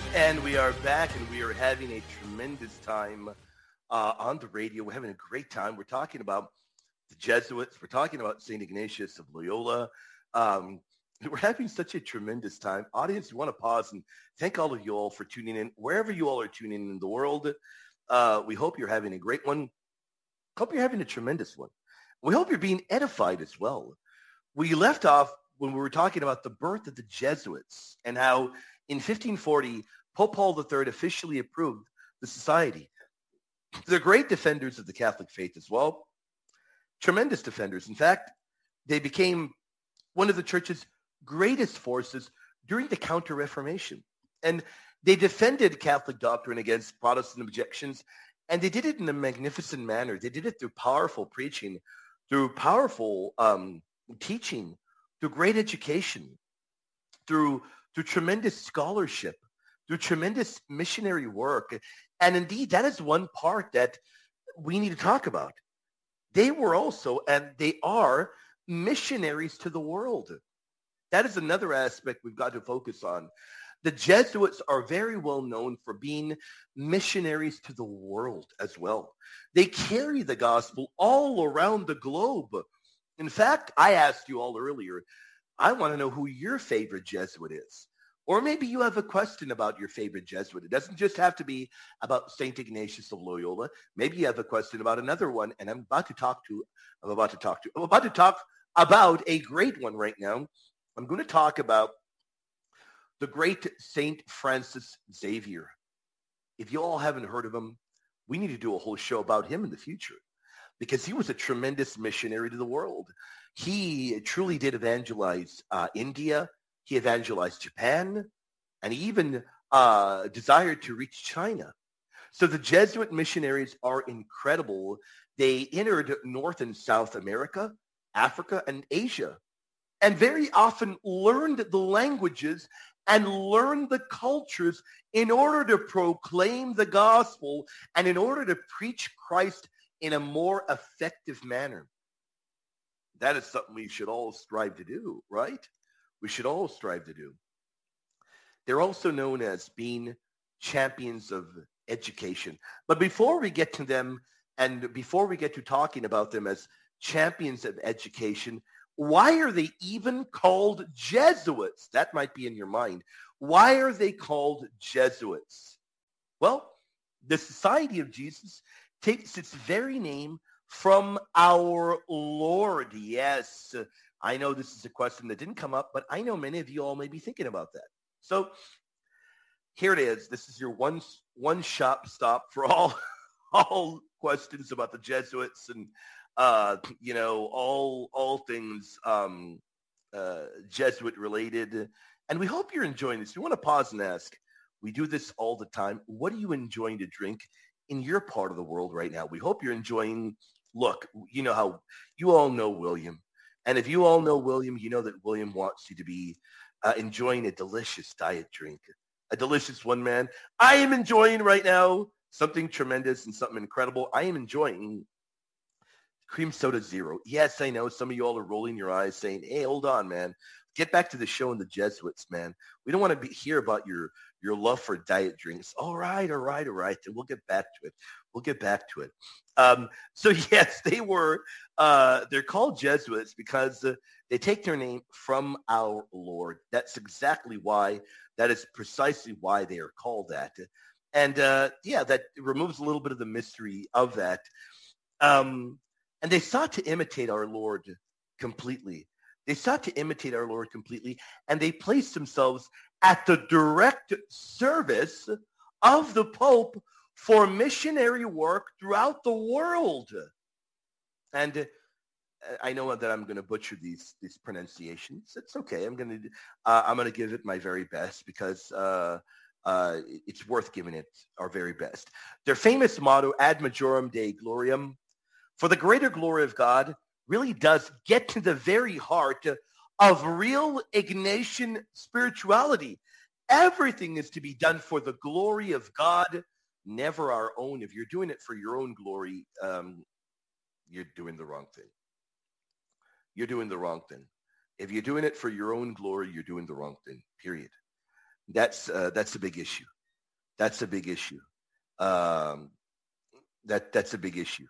And we are back, and we are having a tremendous time on the radio. We're having a great time. We're talking about the Jesuits. We're talking about St. Ignatius of Loyola. Um, we're having such a tremendous time. Audience, we want to pause and thank all of you all for tuning in, wherever you all are tuning in the world. We hope you're having a great one. Hope you're having a tremendous one. We hope you're being edified as well. We left off when we were talking about the birth of the Jesuits and how in 1540, Pope Paul III officially approved the society. They're great defenders of the Catholic faith as well, tremendous defenders. In fact, they became one of the church's greatest forces during the Counter-Reformation. And they defended Catholic doctrine against Protestant objections, and they did it in a magnificent manner. They did it through powerful preaching, through powerful teaching, through great education, through tremendous scholarship, through tremendous missionary work. And indeed, that is one part that we need to talk about. They were also, and they are, missionaries to the world. That is another aspect we've got to focus on. The Jesuits are very well known for being missionaries to the world as well. They carry the gospel all around the globe. In fact, I asked you all earlier, I want to know who your favorite Jesuit is. Or maybe you have a question about your favorite Jesuit. It doesn't just have to be about St. Ignatius of Loyola. Maybe you have a question about another one, and I'm about to talk about a great one right now. I'm going to talk about the great St. Francis Xavier. If you all haven't heard of him, we need to do a whole show about him in the future because he was a tremendous missionary to the world. He truly did evangelize India. He evangelized Japan, and he even desired to reach China. So the Jesuit missionaries are incredible. They entered North and South America, Africa, and Asia, and very often learned the languages and learned the cultures in order to proclaim the gospel and in order to preach Christ in a more effective manner. That is something we should all strive to do, right? We should all strive to do. They're also known as being champions of education. But before we get to them and before we get to talking about them as champions of education, why are they even called Jesuits? That might be in your mind. Why are they called Jesuits? Well, the Society of Jesus takes its very name from our Lord. Yes, I know this is a question that didn't come up, but I know many of you all may be thinking about that. So here it is. This is your one shop stop for all questions about the Jesuits and all things Jesuit related. And we hope you're enjoying this. We want to pause and ask. We do this all the time. What are you enjoying to drink in your part of the world right now? We hope you're enjoying. Look, you know how you all know William. And if you all know William, you know that William wants you to be enjoying a delicious diet drink, a delicious one, man. I am enjoying right now something tremendous and something incredible. I am enjoying Cream Soda Zero. Yes, I know some of you all are rolling your eyes saying, hey, hold on, man. Get back to the show and the Jesuits, man. We don't want to hear about your love for diet drinks. All right. And we'll get back to it. So yes, they're called Jesuits because they take their name from our Lord. That's exactly why. That is precisely why they are called that. And that removes a little bit of the mystery of that. And they sought to imitate our Lord completely. And they placed themselves at the direct service of the Pope for missionary work throughout the world. And I know that I'm going to butcher these pronunciations. It's okay. I'm going to give it my very best because it's worth giving it our very best. Their famous motto, Ad Majorem Dei Gloriam, for the greater glory of God, really does get to the very heart of real Ignatian spirituality. Everything is to be done for the glory of God, never our own. If you're doing it for your own glory, you're doing the wrong thing. If you're doing it for your own glory, you're doing the wrong thing, period. That's a big issue. That's a big issue. Um, that's a big issue.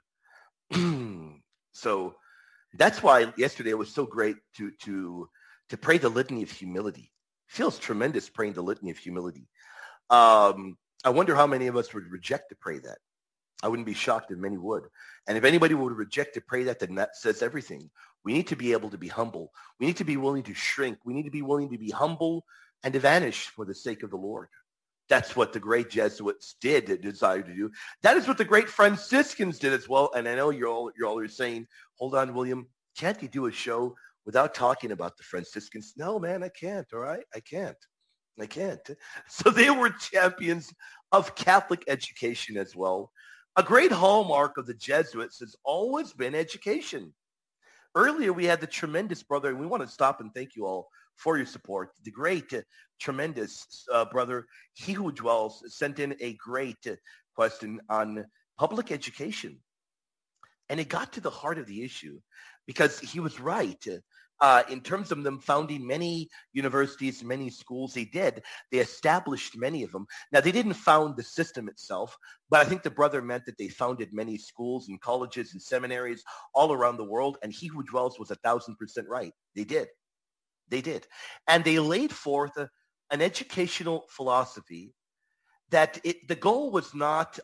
So that's why yesterday it was so great to pray the litany of humility. Feels tremendous praying the litany of humility. I wonder how many of us would reject to pray that. I wouldn't be shocked if many would. And if anybody would reject to pray that, then that says everything. We need to be able to be humble. We need to be willing to shrink. We need to be willing to be humble and to vanish for the sake of the Lord. That's what the great Jesuits did desire to do. That is what the great Franciscans did as well. And I know you're all saying, hold on, William, can't you do a show without talking about the Franciscans? No, man, I can't. All right, I can't. I can't. So they were champions of Catholic education as well. A great hallmark of the Jesuits has always been education. Earlier, we had the tremendous brother, and we want to stop and thank you all for your support. The great, tremendous brother, He Who Dwells, sent in a great question on public education. And it got to the heart of the issue because he was right. In terms of them founding many universities, many schools, they did. They established many of them. Now, they didn't found the system itself, but I think the brother meant that they founded many schools and colleges and seminaries all around the world, and He Who Dwells was 1,000% right. They did. They did. And they laid forth an educational philosophy that the goal was not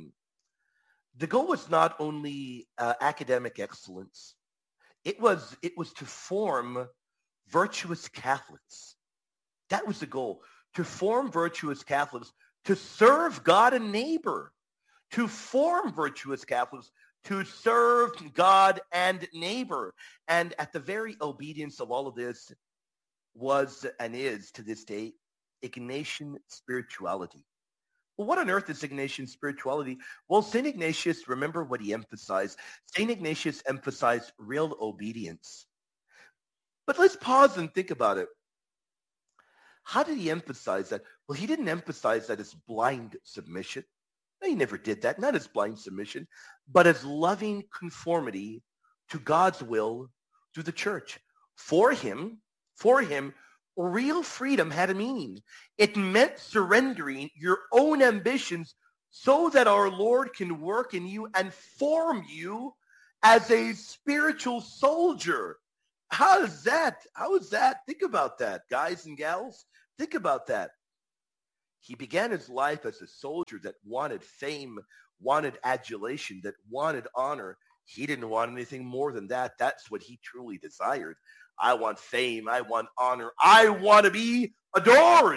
only academic excellence. It was to form virtuous Catholics. That was the goal, to form virtuous Catholics, to serve God and neighbor, to form virtuous Catholics, to serve God and neighbor. And at the very obedience of all of this was and is to this day Ignatian spirituality. Well, what on earth is Ignatian spirituality? Well, St. Ignatius, remember what he emphasized. St. Ignatius emphasized real obedience. But let's pause and think about it. How did he emphasize that? Well, he didn't emphasize that as blind submission. No, he never did that, not as blind submission, but as loving conformity to God's will through the church. For him, real freedom had a meaning. It meant surrendering your own ambitions so that our Lord can work in you and form you as a spiritual soldier. How is that? Think about that, guys and gals. Think about that. He began his life as a soldier that wanted fame, wanted adulation, that wanted honor. He didn't want anything more than that. That's what he truly desired. I want fame. I want honor. I want to be adored.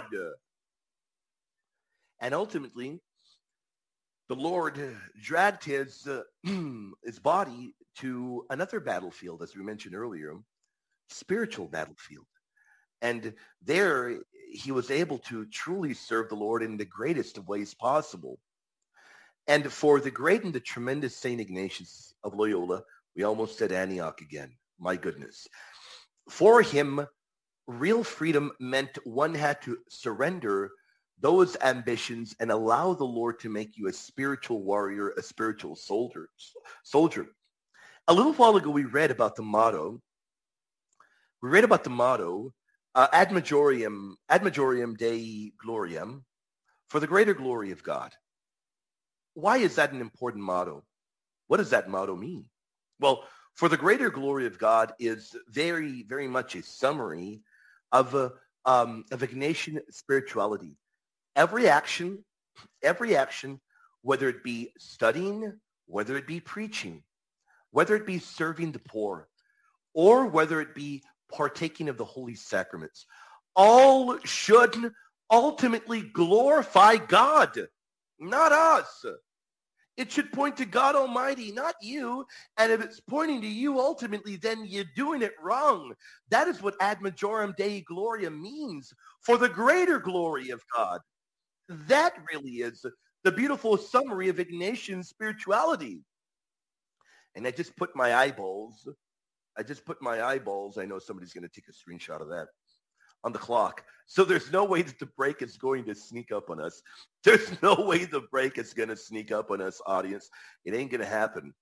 And ultimately, the Lord dragged his body to another battlefield, as we mentioned earlier, spiritual battlefield. And there he was able to truly serve the Lord in the greatest of ways possible. And for the great and the tremendous St. Ignatius of Loyola, we almost said Antioch again. My goodness. For him, real freedom meant one had to surrender those ambitions and allow the Lord to make you a spiritual warrior, a spiritual soldier. A little while ago, we read about the motto. Ad majorem Dei gloriam, for the greater glory of God. Why is that an important motto? What does that motto mean? Well, for the greater glory of God is very, very much a summary of Ignatian spirituality. Every action, whether it be studying, whether it be preaching, whether it be serving the poor, or whether it be partaking of the holy sacraments, all should ultimately glorify God, not us. It should point to God Almighty, not you. And if it's pointing to you ultimately, then you're doing it wrong. That is what ad majorem Dei gloria means, for the greater glory of God. That really is the beautiful summary of Ignatian spirituality. And I just put my eyeballs. I know somebody's going to take a screenshot of that on the clock. So there's no way that the break is going to sneak up on us. There's no way the break is going to sneak up on us, audience. It ain't going to happen.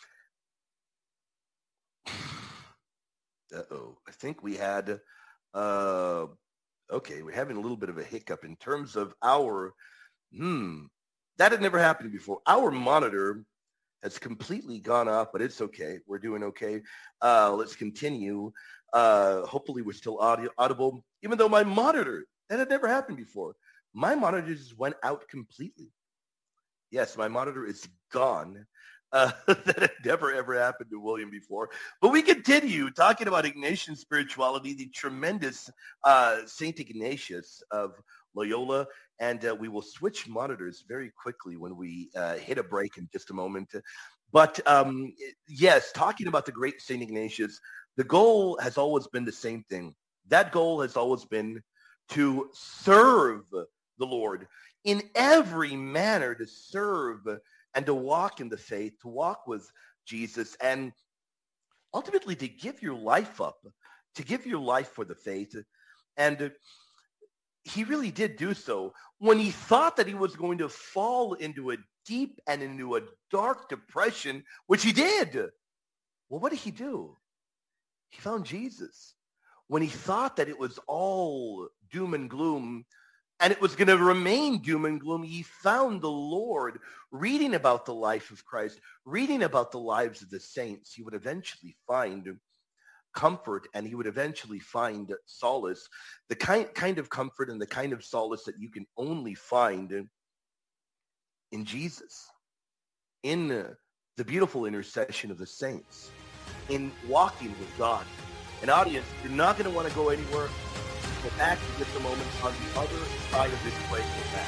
Uh-oh. I think we had, we're having a little bit of a hiccup in terms of our Hmm. That had never happened before. Our monitor has completely gone off, but it's okay. We're doing okay. Let's continue. Hopefully we're still audible, even though my monitor, that had never happened before. My monitor just went out completely. Yes, my monitor is gone. That had never ever happened to William before. But we continue talking about Ignatian spirituality, the tremendous Saint Ignatius of Loyola, and we will switch monitors very quickly when we hit a break in just a moment. But yes, talking about the great Saint Ignatius, the goal has always been the same thing. That goal has always been to serve the Lord in every manner, to serve and to walk in the faith, to walk with Jesus, and ultimately to give your life up, to give your life for the faith. And he really did do so. When he thought that he was going to fall into a deep and into a dark depression, which he did, well, what did he do? He found Jesus. When he thought that it was all doom and gloom, and it was going to remain doom and gloom, he found the Lord. Reading about the life of Christ, reading about the lives of the saints, he would eventually find comfort, and he would eventually find solace, the kind of comfort and the kind of solace that you can only find in Jesus, in the beautiful intercession of the saints, in walking with God. An audience, you're not going to want to go anywhere. We're back in just a moment on the other side of this break.